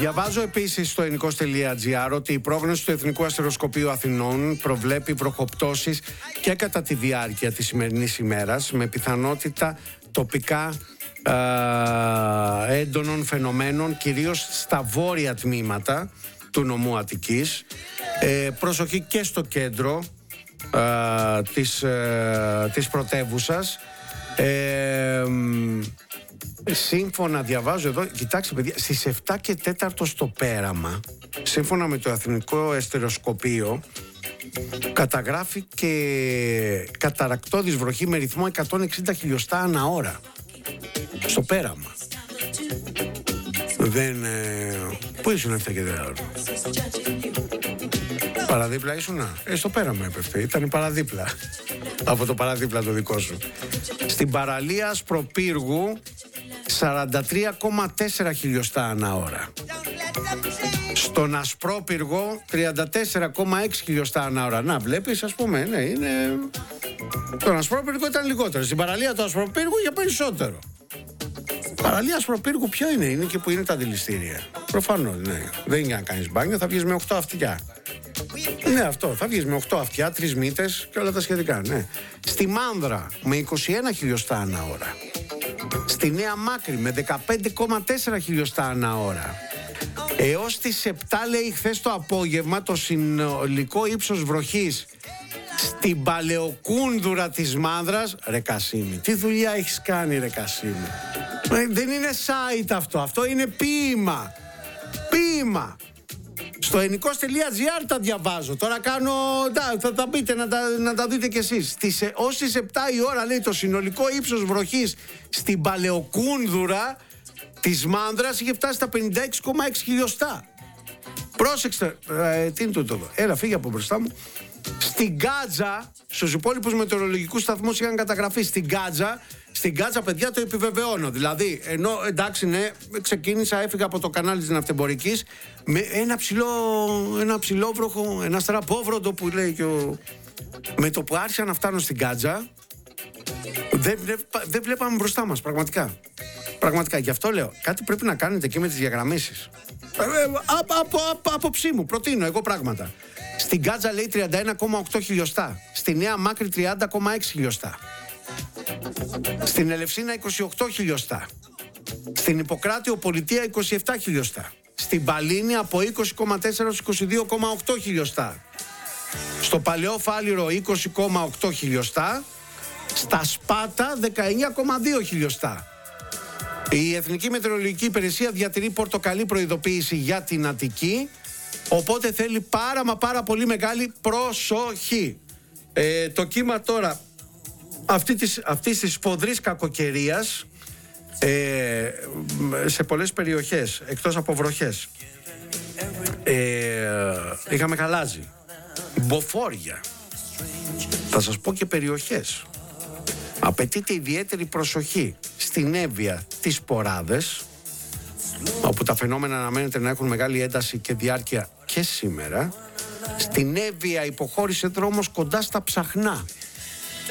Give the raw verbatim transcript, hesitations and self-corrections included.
Διαβάζω επίσης στο ενικός τελεία τζι άρ ότι η πρόγνωση του Εθνικού Αστεροσκοπείου Αθηνών προβλέπει βροχοπτώσεις και κατά τη διάρκεια της σημερινής ημέρας, με πιθανότητα τοπικά ε, έντονων φαινομένων, κυρίως στα βόρεια τμήματα του νομού Αττικής. Ε, προσοχή και στο κέντρο ε, της, ε, της πρωτεύουσας. Ε, σύμφωνα, διαβάζω εδώ, κοιτάξτε παιδιά, στις επτά και τέταρτο στο πέραμα, σύμφωνα με το Εθνικό Αστεροσκοπείο, καταγράφει και καταρακτώδης βροχή με ρυθμό εκατόν εξήντα χιλιοστά ανά ώρα στο πέραμα. Δεν... Ε, πού ήσουν επτά και τέταρτο? Παραδίπλα ήσουνα? Ε, στο πέραμα έπεφτε, ήταν παραδίπλα από το παραδίπλα το δικό σου. Στην παραλία Ασπροπύργου σαράντα τρία κόμμα τέσσερα χιλιοστά ανά ώρα. Στον Ασπρόπυργο τριάντα τέσσερα κόμμα έξι χιλιοστά ανά ώρα. Να βλέπεις, ας πούμε, ναι, είναι... Στον Ασπρόπυργο ήταν λιγότερο. Στην παραλία του Ασπροπύργου για περισσότερο. Παραλία Ασπροπύργου ποια είναι? Είναι και που είναι τα αντιληστήρια. Προφανώς, ναι. Δεν είναι για να κάνεις μπάνιο, θα βγεις με οκτώ αυτιά. Ναι, αυτό. Θα βγεις με οκτώ αυτιά, τρεις μύτες και όλα τα σχετικά, ναι. Στη Μάνδρα με είκοσι ένα χιλιοστά ανά ώρα. Στη Νέα Μάκρη με δεκαπέντε κόμμα τέσσερα χιλιοστά ανά ώρα. Έως τις επτά, λέει, χθες το απόγευμα, το συνολικό ύψος βροχής στην Παλαιοκούνδουρα της Μάνδρας. Ρε Κασίμη, τι δουλειά έχεις κάνει, ρε Κασίμη? Δεν είναι site αυτό, αυτό είναι ποίημα. Ποίημα. Στο ενικός τελεία τζι άρ τα διαβάζω. Τώρα κάνω, τα, θα τα πείτε να τα, να τα δείτε κι εσείς. Στις, ως τις επτά η ώρα, λέει, το συνολικό ύψος βροχής στην Παλαιοκούνδουρα της Μάνδρας είχε φτάσει στα πενήντα έξι κόμμα έξι χιλιοστά. Πρόσεξτε, ε, τι είναι τούτο εδώ? Έλα, φύγε από μπροστά μου. Στην Γκάτζα, στους υπόλοιπους μετεωρολογικούς σταθμούς είχαν καταγραφεί. Στην Γκάτζα, στην Γκάτζα, παιδιά, το επιβεβαιώνω. Δηλαδή, ενώ εντάξει, ναι, ξεκίνησα, έφυγα από το κανάλι της ναυτεμπορικής με ένα ψηλό, ένα ψηλόβροχο, ένα στραπόβροντο που λέει και ο... Με το που άρχισα να φτάνω στην Γκάτζα, δεν, δεν, δεν βλέπαμε μπροστά μας, πραγματικά. Πραγματικά, γι' αυτό λέω, κάτι πρέπει να κάνετε και με τις διαγραμμίσεις. Ε, από, από, από, απόψη μου, προτείνω εγώ πράγματα. Στην Γκάτζα, λέει, τριάντα ένα κόμμα οκτώ χιλιοστά. Στη Νέα Μάκρη τριάντα κόμμα έξι χιλιοστά. Στην Ελευσίνα είκοσι οκτώ χιλιοστά. Στην Ιπποκράτιο Πολιτεία είκοσι επτά χιλιοστά. Στην Παλίνη από είκοσι κόμμα τέσσερα έως είκοσι δύο κόμμα οκτώ χιλιοστά. Στο Παλαιό Φάληρο είκοσι κόμμα οκτώ χιλιοστά. Στα Σπάτα δεκαεννιά κόμμα δύο χιλιοστά. Η Εθνική Μετεωρολογική Υπηρεσία διατηρεί πορτοκαλί προειδοποίηση για την Αττική, οπότε θέλει πάρα μα πάρα πολύ μεγάλη προσοχή. Ε, το κύμα τώρα αυτή της, αυτής της σφοδρής κακοκαιρίας ε, σε πολλές περιοχές, εκτός από βροχές, ε, είχαμε χαλάζι, μποφόρια, θα σας πω και περιοχές. Απαιτείται ιδιαίτερη προσοχή στην Εύβοια, τις Ποράδες, όπου τα φαινόμενα αναμένεται να έχουν μεγάλη ένταση και διάρκεια και σήμερα. Στην Εύβοια υποχώρησε δρόμος κοντά στα Ψαχνά.